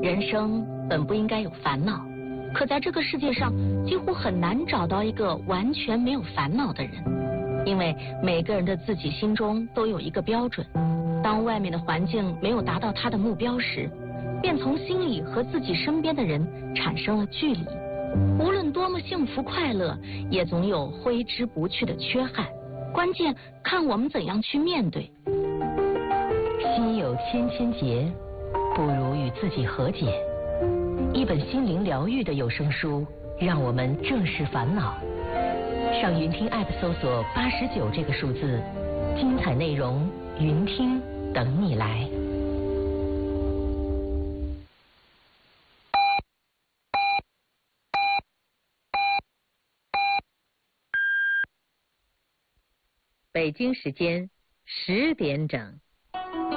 人生本不应该有烦恼，可在这个世界上几乎很难找到一个完全没有烦恼的人，因为每个人的自己心中都有一个标准，当外面的环境没有达到他的目标时，便从心里和自己身边的人产生了距离。无论多么幸福快乐，也总有挥之不去的缺憾，关键看我们怎样去面对。 心有千千结，不如与自己和解。一本心灵疗愈的有声书，让我们正视烦恼。上云听 App 搜索89这个数字，精彩内容云听等你来。北京时间10点整。